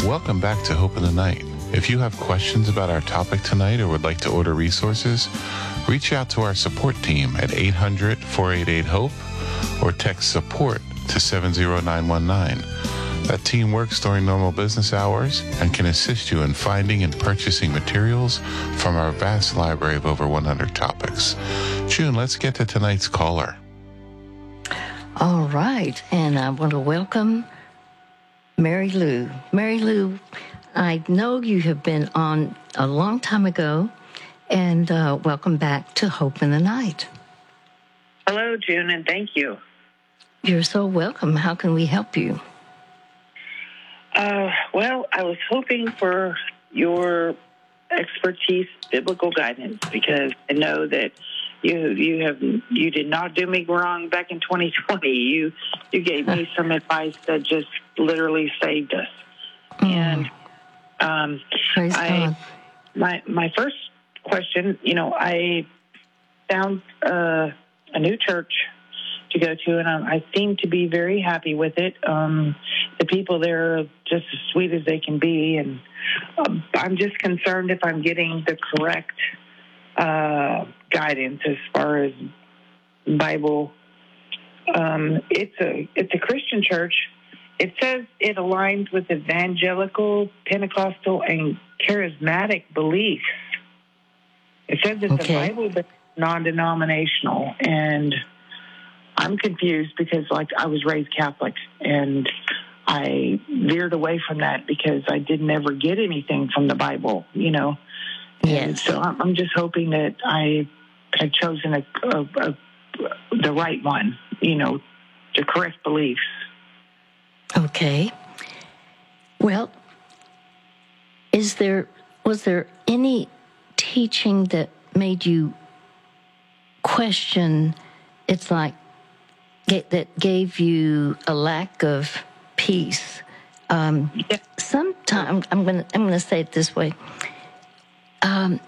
Welcome back to Hope in the Night. If you have questions about our topic tonight or would like to order resources, reach out to our support team at 800-488-HOPE or text support to 70919. That team works during normal business hours and can assist you in finding and purchasing materials from our vast library of over 100 topics. June, let's get to tonight's caller. All right, and I want to welcome Mary Lou. Mary Lou, I know you have been on a long time ago, and welcome back to Hope in the Night. Hello, June, and thank you. You're so welcome. How can we help you? Well, I was hoping for your expertise, biblical guidance, because I know that you did not do me wrong back in 2020. You gave me some advice that just literally saved us. And Praise God. My first question, I found a new church to go to, and I seem to be very happy with it. The people there are just as sweet as they can be, and I'm just concerned if I'm getting the correct guidance as far as Bible. It's a Christian church. It says it aligns with evangelical, Pentecostal, and charismatic beliefs. It says it's a Bible, but non-denominational, and I'm confused because, I was raised Catholic, and I veered away from that because I didn't ever get anything from the Bible, And Yes. so I'm just hoping that I had chosen the right one, the correct beliefs. Okay. Well, was there any teaching that made you question? It's like that gave you a lack of peace. Sometimes I'm gonna say it this way. No,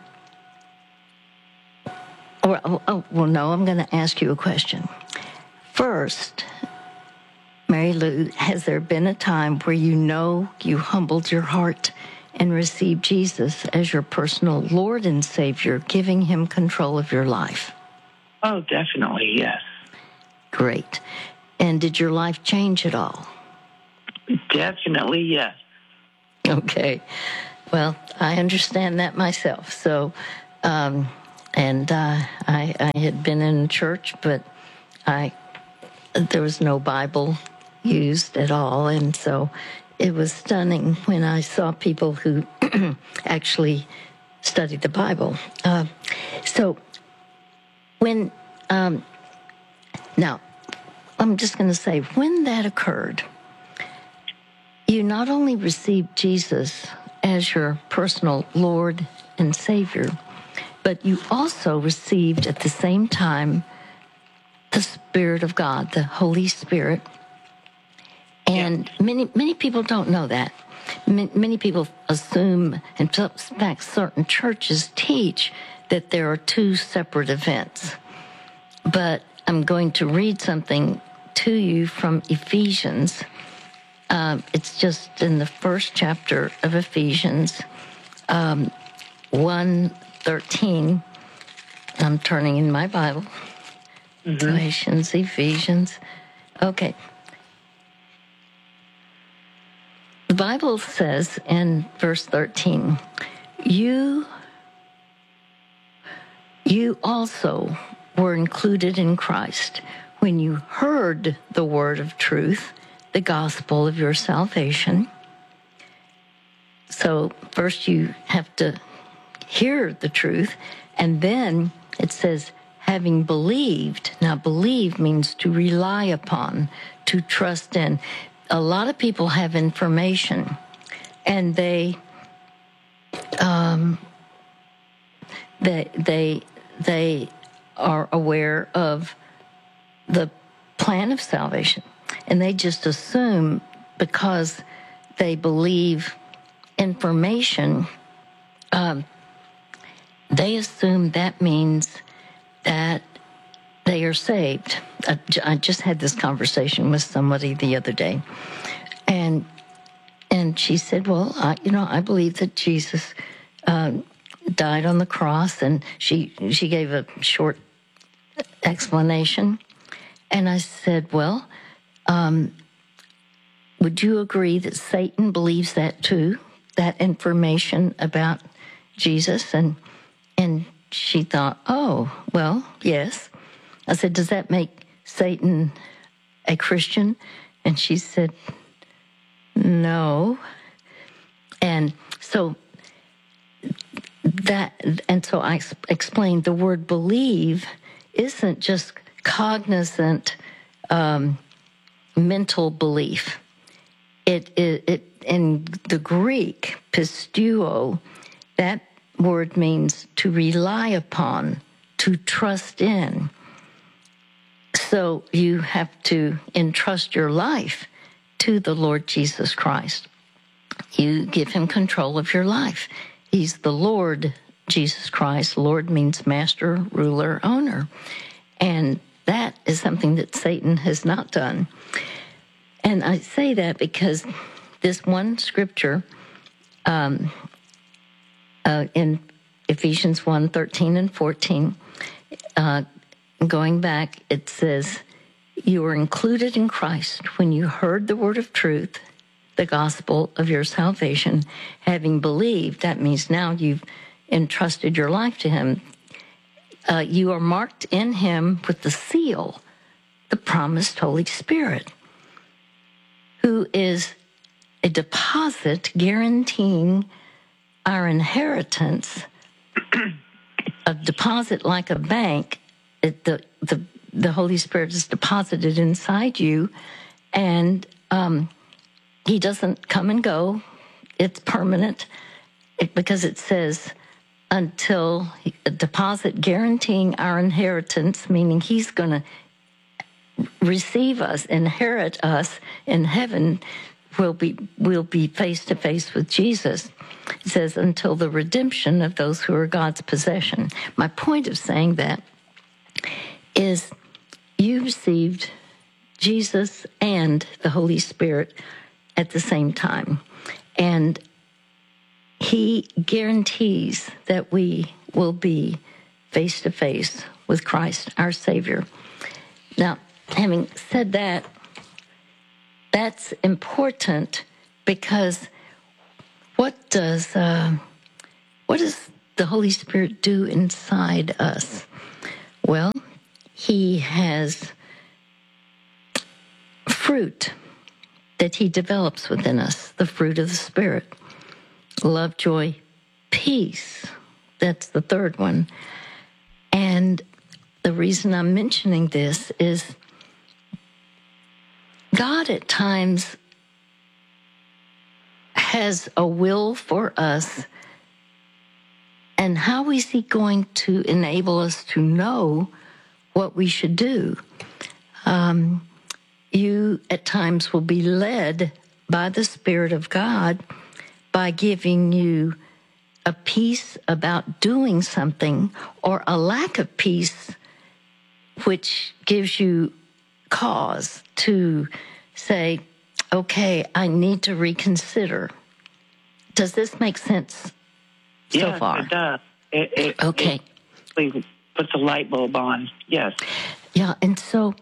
I'm going to ask you a question. First, Mary Lou, has there been a time where you humbled your heart and received Jesus as your personal Lord and Savior, giving him control of your life? Oh, definitely, yes. Great. And did your life change at all? Definitely, yes. Okay. Well, I understand that myself. So, I had been in church, but there was no Bible used at all. And so it was stunning when I saw people who actually studied the Bible. So when, now, I'm just going to say, when that occurred, you not only received Jesus as your personal Lord and Savior, but you also received at the same time the Spirit of God, the Holy Spirit. And many people don't know that. Many people assume, in fact, certain churches teach that there are two separate events. But I'm going to read something to you from Ephesians. It's just in the first chapter of Ephesians, 1:13. I'm turning in my Bible. Galatians, Ephesians. Okay. The Bible says in verse 13, you also were included in Christ when you heard the word of truth, the gospel of your salvation. So first you have to hear the truth, and then it says, having believed. Now, believe means to rely upon, to trust in. A lot of people have information, and they are aware of the plan of salvation, and they just assume because they believe information, they assume that means that they are saved. I just had this conversation with somebody the other day, and And she said, well, I believe that Jesus died on the cross. And she gave a short explanation. And I said, well, would you agree that Satan believes that too, that information about Jesus? And she thought, oh, well, yes. I said, does that make Satan a Christian? And she said, no. And so I explained the word believe isn't just cognizant mental belief. It in the Greek, pisteuo, that word means to rely upon, to trust in. So you have to entrust your life to the Lord Jesus Christ. You give him control of your life. He's the Lord Jesus Christ. Lord means master, ruler, owner. And that is something that Satan has not done. And I say that because this one scripture in Ephesians 1:13 and 14, going back, it says, you were included in Christ when you heard the word of truth, the gospel of your salvation, having believed. That means now you've entrusted your life to him. You are marked in him with the seal, the promised Holy Spirit, who is a deposit guaranteeing our inheritance. A deposit like a bank. The Holy Spirit is deposited inside you, and he doesn't come and go. It's permanent because it says until a deposit guaranteeing our inheritance, meaning he's going to receive us, inherit us in heaven. We'll be face to face with Jesus. It says until the redemption of those who are God's possession. My point of saying that is you received Jesus and the Holy Spirit at the same time. And he guarantees that we will be face to face with Christ, our Savior. Now, having said that, that's important because what does the Holy Spirit do inside us? Well, he has fruit that he develops within us, the fruit of the Spirit. Love, joy, peace. That's the third one. And the reason I'm mentioning this is God at times has a will for us. And how is he going to enable us to know what we should do? You at times will be led by the Spirit of God by giving you a peace about doing something or a lack of peace, which gives you cause to say, okay, I need to reconsider. Does this make sense so far? Yes, it does. It puts a light bulb on. Yes. Yeah, and so,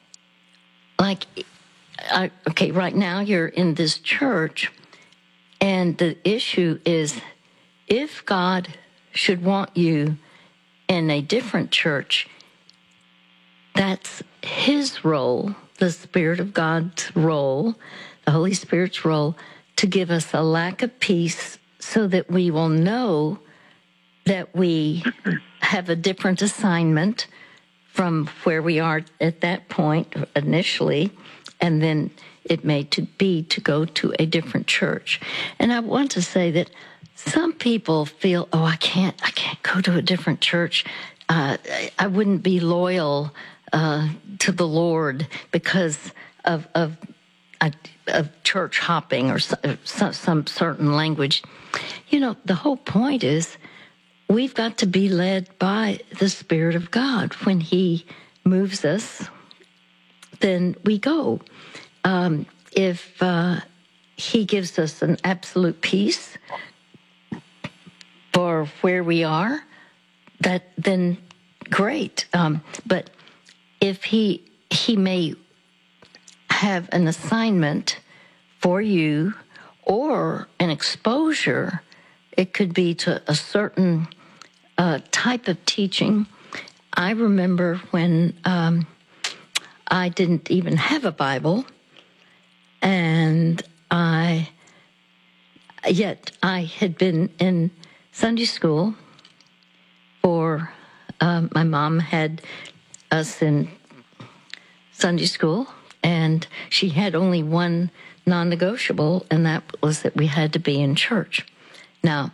right now you're in this church, and the issue is if God should want you in a different church, that's his role, the Spirit of God's role, the Holy Spirit's role, to give us a lack of peace so that we will know that we have a different assignment from where we are at that point initially, and then it may be to go to a different church. And I want to say that some people feel, I can't go to a different church. I wouldn't be loyal to the Lord because of church hopping or some certain language. The whole point is we've got to be led by the Spirit of God. When he moves us, then we go. If he gives us an absolute peace for where we are, then great. But if he may have an assignment for you or an exposure, it could be to a certain type of teaching. I remember when I didn't even have a Bible, and I had been in Sunday school for, my mom had us in Sunday school, and she had only one non-negotiable, and that was that we had to be in church. Now,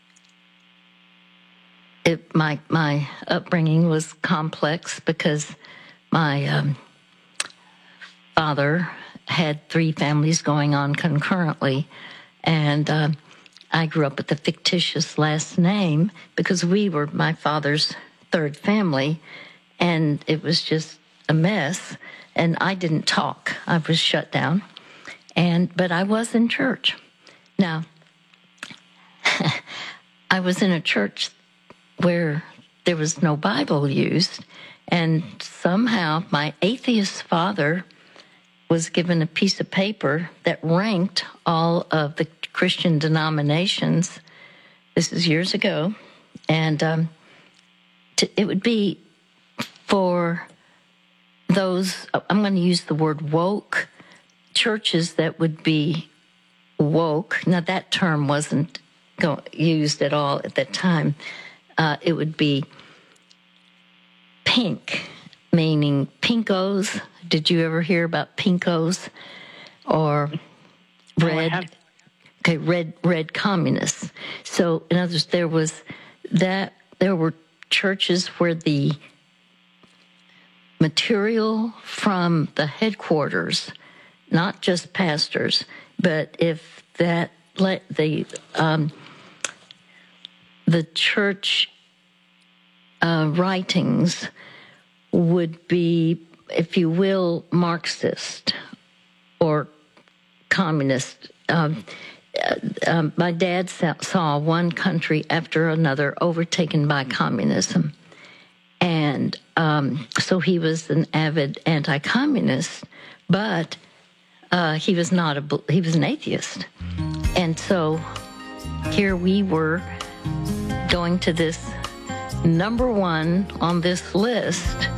my upbringing was complex because my father had 3 families going on concurrently, and I grew up with a fictitious last name because we were my father's 3rd family, and it was just a mess, and I didn't talk. I was shut down, but I was in church. Now, I was in a church where there was no Bible used, and somehow my atheist father was given a piece of paper that ranked all of the Christian denominations. This is years ago, and it would be for those, I'm going to use the word woke, churches that would be woke. Now, that term wasn't used at all at that time. It would be pink, meaning pinkos. Did you ever hear about pinkos? Or red? No, okay, red communists. So, in other words, there were churches where the material from the headquarters, not just pastors, but if that the church writings would be, if you will, Marxist or communist. My dad saw one country after another overtaken by communism. And so he was an avid anti-communist, but he was an atheist. And so here we were going to this number 1 on this list